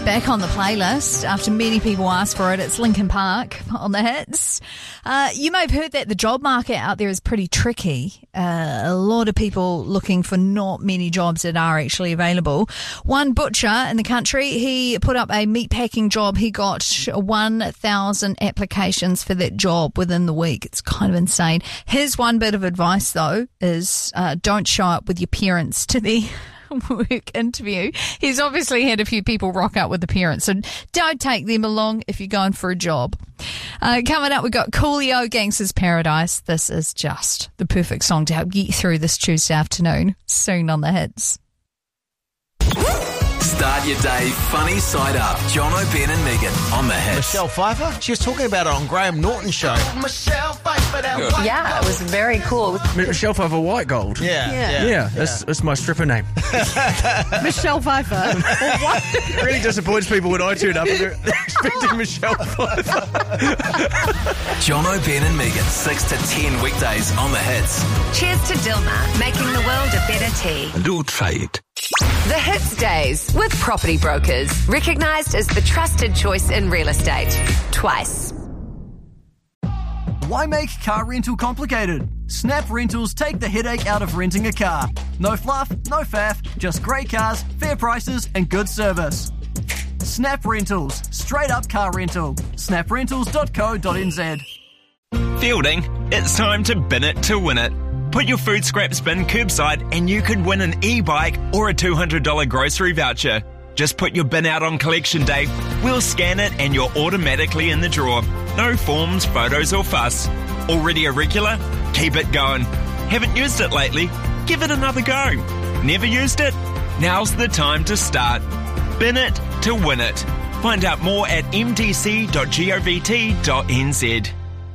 back on the playlist after many people asked for it. It's Linkin Park on the hits. You may have heard that the job market out there is pretty tricky. A lot of people looking for not many jobs that are actually available. One butcher in the country, he put up a meatpacking job. He got 1,000 applications for that job within the week. It's kind of insane. His one bit of advice, though, is don't show up with your parents to the work interview. He's obviously had a few people rock up with the parents, so don't take them along if you're going for a job. Coming up, we've got Coolio, Gangsta's Paradise. This is just the perfect song to help get you through this Tuesday afternoon. Soon on the hits. Start your day funny side up. Jono, Ben and Megan on the hits. Michelle Pfeiffer, she was talking about it on Graham Norton's show. Michelle Pfeiffer, yeah, it was very cool. Michelle Pfeiffer White Gold. Yeah. That's my stripper name. Michelle Pfeiffer. What? It really disappoints people when I turn up and they're expecting Michelle Pfeiffer. Jono, Ben and Megan, 6 to 10 weekdays on the hits. Cheers to Dilmah, making the world a better tea. Do try it. The Hits Days with Property Brokers, recognised as the trusted choice in real estate. Twice. Why make car rental complicated? Snap Rentals take the headache out of renting a car. No fluff, no faff, just great cars, fair prices and good service. Snap Rentals, straight up car rental. snaprentals.co.nz. Fielding, it's time to bin it to win it. Put your food scraps bin curbside and you could win an e-bike or a $200 grocery voucher. Just put your bin out on collection day. We'll scan it and you're automatically in the draw. No forms, photos or fuss. Already a regular? Keep it going. Haven't used it lately? Give it another go. Never used it? Now's the time to start. Bin it to win it. Find out more at mdc.govt.nz.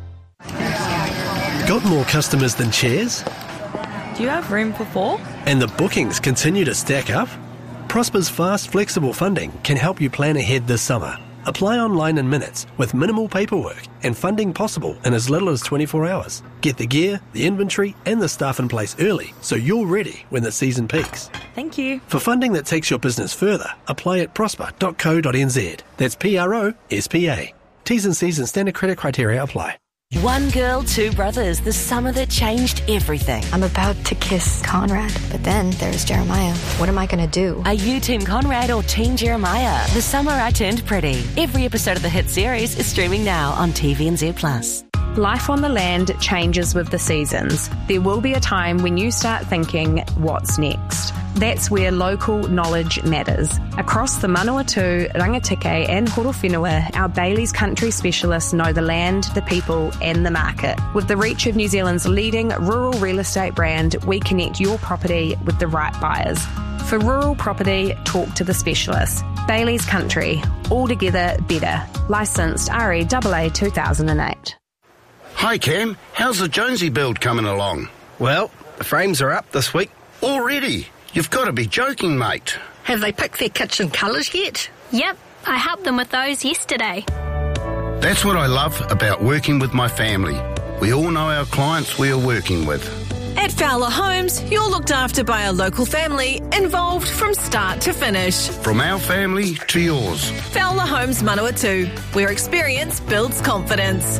Got more customers than chairs? Do you have room for 4? And the bookings continue to stack up? Prosper's fast, flexible funding can help you plan ahead this summer. Apply online in minutes with minimal paperwork and funding possible in as little as 24 hours. Get the gear, the inventory and the staff in place early so you're ready when the season peaks. Thank you. For funding that takes your business further, apply at prosper.co.nz. That's PROSPA. T's and C's and standard credit criteria apply. One Girl, Two Brothers, the summer that changed everything. I'm about to kiss Conrad, but then there's Jeremiah. What am I going to do? Are you Team Conrad or Team Jeremiah? The summer I turned pretty. Every episode of the hit series is streaming now on TVNZ+. Life on the land changes with the seasons. There will be a time when you start thinking, what's next? That's where local knowledge matters. Across the Manawatu, Rangatike and Horowhenua, our Bailey's country specialists know the land, the people and the market. With the reach of New Zealand's leading rural real estate brand, we connect your property with the right buyers. For rural property, talk to the specialists. Bailey's Country, altogether better. Licensed REAA 2008. Hi Cam, how's the Jonesy build coming along? Well, the frames are up this week. Already? You've got to be joking, mate. Have they picked their kitchen colours yet? Yep, I helped them with those yesterday. That's what I love about working with my family. We all know our clients we are working with. At Fowler Homes, you're looked after by a local family involved from start to finish. From our family to yours. Fowler Homes Manawatu, where experience builds confidence.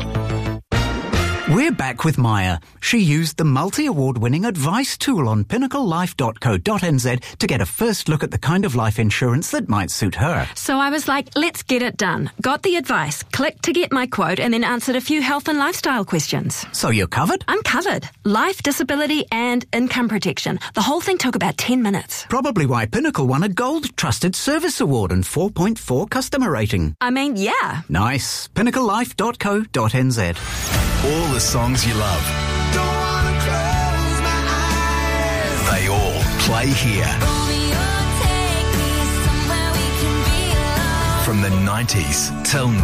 We're back with Maya. She used the multi-award-winning advice tool on pinnaclelife.co.nz to get a first look at the kind of life insurance that might suit her. So I was like, let's get it done. Got the advice, clicked to get my quote, and then answered a few health and lifestyle questions. So you're covered? I'm covered. Life, disability, and income protection. The whole thing took about 10 minutes. Probably why Pinnacle won a Gold Trusted Service Award and 4.4 customer rating. I mean, yeah. Nice. pinnaclelife.co.nz. All the songs you love. Don't wanna close my eyes. They all play here. From the 90s till now.